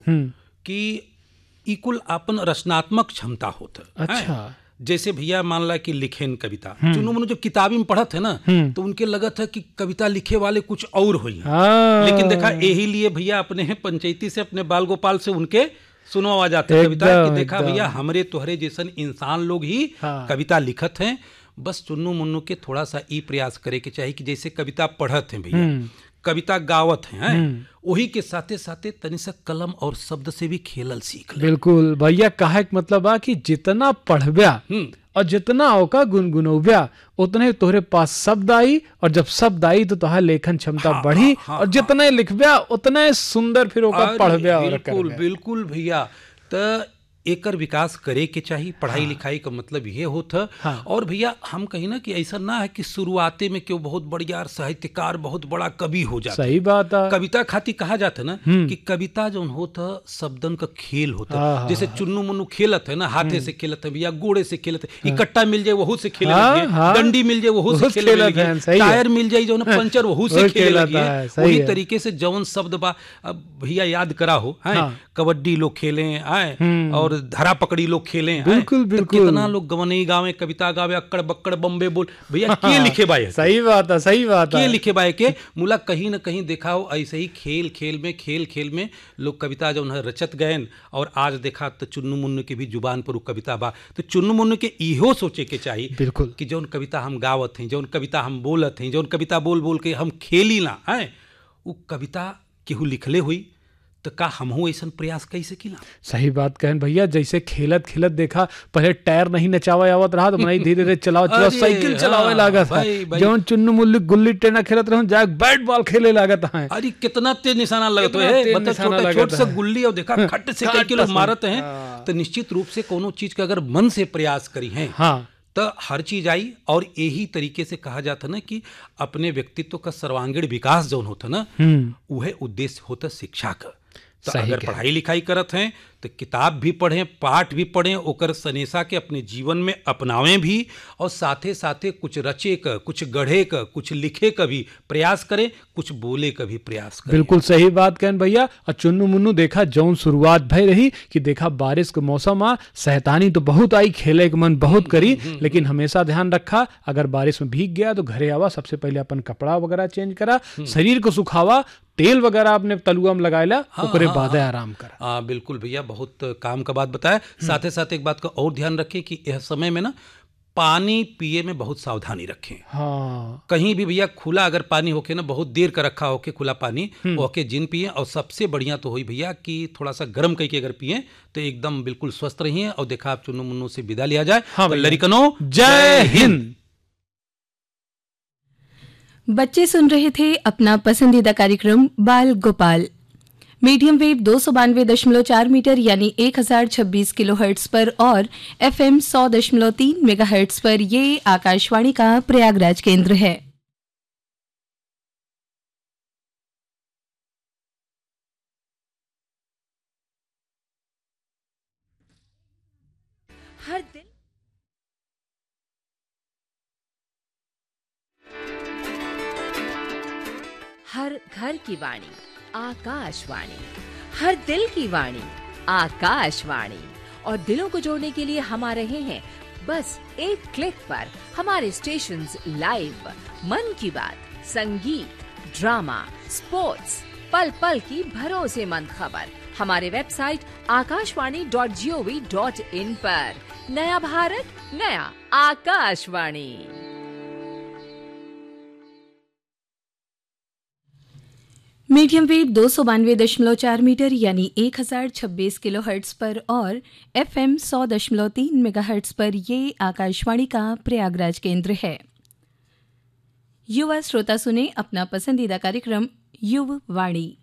कि ई कुल अपन रचनात्मक क्षमता होता। अच्छा। जैसे भैया मान ला कि लिखेन कविता, चुनु मुनु जब किताबी में पढ़त है ना तो उनके लगत है कि कविता लिखे वाले कुछ और हुई, लेकिन देखा यही लिए भैया अपने पंचायती से अपने बाल गोपाल से उनके सुनवा जाते हैं कविता कि देखा भैया हमरे तोहरे जैसन इंसान लोग ही कविता लिखत हैं। बस चुन्नू मुन्नू के थोड़ा सा ई प्रयास करे के चाहिए कि जैसे कविता पढ़त हैं भैया, कविता गावत हैं, वही के साथे साथे तनि सा कलम और शब्द से भी खेलल सीख ले। बिल्कुल भैया, कहे के मतलब आ कि जितना पढ़ब्या और जितना ओका गुनगुनौब्या उतने तोहरे पास शब्द आई, और जब शब्द आई तो तोहार लेखन क्षमता बढ़ी, और जितने लिखब्या उतने सुंदर फिर ओका पढ़ब्या। बिल्कुल बिल्कुल भैया, तो एकर विकास करे के चाहिए। पढ़ाई लिखाई का मतलब ये होता। और भैया हम कहीं ना कि ऐसा ना है कि शुरुआते में क्यों बहुत बढ़िया साहित्यकार बहुत बड़ा कवि हो जाता। सही बात है। कविता खाती कहा जाता ना कि कविता जो होता शब्दन का खेल होता। जैसे चुन्नू मुन्नू खेलत है ना, हाथे से खेलत है भैया, गोड़े से खेलत है, इकट्ठा मिल जाए वहू से खेले लगे, डंडी मिल जाए वहू से खेले लगे, टायर मिल जाए जो ना पंचर वहू से खेले लगे। वही तरीके से जवन शब्द बा भैया याद करा हो, कबड्डी लोग खेले आए और धरा पकड़ी लोग खेले। बिल्कुल बिल्कुल। तो कितना लोग गवनई गावे, कविता गावे, अक्कड़ बक्कड़ बम्बे बोल भैया के लिखे बाय। सही बात है, सही बात है। के लिखे बाय के मुला कहीं ना कहीं देखा हो ऐसे ही खेल खेल में लोग कविता जो है रचत गए। और आज देखा तो चुन्नू मुन्नू की भी जुबान पर वो कविता बा। तो चुन्नू मुन्नू के इहो सोचे के चाहिए बिल्कुल कि जौन कविता हम गावत हैं, जौन कविता हम बोलत हैं, जौन कविता बोल बोल के हम खेली ना है, वो कविता केहू लिखले हुई तो का हमहू ऐसा प्रयास कैसे किला। सही बात कहन भैया, जैसे खेलत खेलत देखा पहले टायर नहीं नचावा आवत रहा तो मैं धीरे धीरे चलाओ साइकिल चलावे लागत है। जौन चुन्नू मुल्ली गुल्ली टेना खेलत रहूं जाए बैट बॉल खेले लागत है। अरे कितना तेज निशाना लगत है, मतलब छोटे से गुल्ली और देखा खट से कई किलो मारत हैं। तो निश्चित रूप से कोनो चीज का अगर मन से प्रयास करी है तो हर चीज आई। और यही तरीके से कहा जाता ना कि अपने व्यक्तित्व का सर्वांगीण विकास जो होता ना वह उद्देश्य होता शिक्षा का। तो अगर पढ़ाई लिखाई करत हैं तो किताब भी पढ़ें, पाठ भी पढ़ें, ओकर सनेसा के अपने जीवन में अपनावें भी, और साथे साथे कुछ रचे का, कुछ गढ़े का, कुछ लिखे का भी प्रयास करें, कुछ बोले का भी प्रयास करें। बिल्कुल सही बात कहन भैया। और चुन्नू मुन्नू देखा जौन शुरुआत भई रही कि देखा बारिश के मौसम आ, सहतानी तो बहुत आई, खेले के मन बहुत करी, लेकिन हमेशा ध्यान रखा अगर बारिश में भीग गया तो घरे आवा, सबसे पहले अपन कपड़ा वगैरह चेंज करा, शरीर को सुखावा, तेल वगैरह अपने तलुआ में लगाएला, ओकरे बाद आराम करा। बिल्कुल भैया, बहुत काम का बात बताया। साथ ही साथ एक बात का और ध्यान रखें कि यह समय में ना पानी पिए में बहुत सावधानी रखें। कहीं भी भैया खुला अगर पानी होके ना, बहुत देर का रखा होके खुला पानी होके जिन पिए, और सबसे बढ़िया तो हुई भैया कि थोड़ा सा गर्म करके अगर पिए तो एकदम बिल्कुल स्वस्थ रहिए। और देखा आप चुन्नू मुन्नू से विदा लिया जाए। तो लड़िकनो जय हिंद। बच्चे सुन रहे थे अपना पसंदीदा कार्यक्रम बाल गोपाल। मीडियम वेव 292.4 मीटर यानी 1026 किलोहर्ट्ज पर और FM 100.3 मेगाहर्ट्ज पर ये आकाशवाणी का प्रयागराज केंद्र है। हर घर की वाणी आकाशवाणी, हर दिल की वाणी आकाशवाणी। और दिलों को जोड़ने के लिए हम आ रहे हैं बस एक क्लिक पर। हमारे स्टेशंस लाइव, मन की बात, संगीत, ड्रामा, स्पोर्ट्स, पल पल की भरोसेमंद खबर हमारे वेबसाइट akashwani.gov.in पर। नया भारत, नया आकाशवाणी। मीडियम वेव 292.4 मीटर यानी 1026 किलोहर्ट्ज पर और FM 100.3 मेगाहर्ट्ज पर ये आकाशवाणी का प्रयागराज केंद्र है। युवा श्रोता सुने अपना पसंदीदा कार्यक्रम युव वाणी।